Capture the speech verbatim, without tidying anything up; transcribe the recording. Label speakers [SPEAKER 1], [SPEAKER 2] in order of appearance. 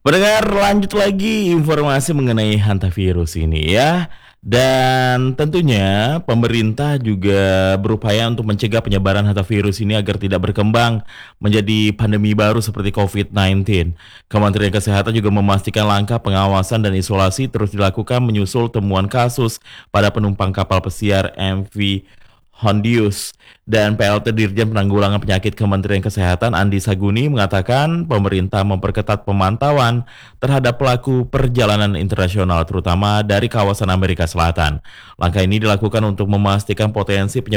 [SPEAKER 1] Pendengar, lanjut lagi informasi mengenai hantavirus ini ya. Dan tentunya pemerintah juga berupaya untuk mencegah penyebaran hantavirus ini agar tidak berkembang menjadi pandemi baru seperti covid sembilan belas. Kementerian Kesehatan juga memastikan langkah pengawasan dan isolasi terus dilakukan menyusul temuan kasus pada penumpang kapal pesiar M V Hondius. Dan P L T Dirjen Penanggulangan Penyakit Kementerian Kesehatan Andi Saguni mengatakan pemerintah memperketat pemantauan terhadap pelaku perjalanan internasional terutama dari kawasan Amerika Selatan. Langkah ini dilakukan untuk memastikan potensi penyebaran